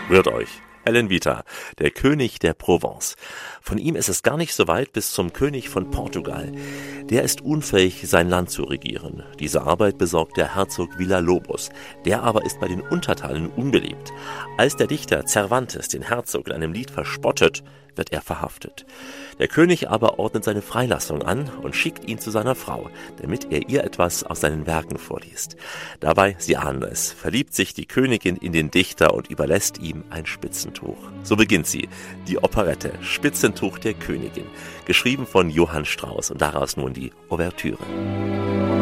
Rührt euch. Alan Vita, der König der Provence. Von ihm ist es gar nicht so weit bis zum König von Portugal. Der ist unfähig, sein Land zu regieren. Diese Arbeit besorgt der Herzog Villa-Lobos. Der aber ist bei den Untertanen unbeliebt. Als der Dichter Cervantes den Herzog in einem Lied verspottet, wird er verhaftet. Der König aber ordnet seine Freilassung an und schickt ihn zu seiner Frau, damit er ihr etwas aus seinen Werken vorliest. Dabei, Sie ahnen es, verliebt sich die Königin in den Dichter und überlässt ihm ein Spitzentuch. So beginnt sie, die Operette Spitzentuch der Königin, geschrieben von Johann Strauss und daraus nun die Ouvertüre.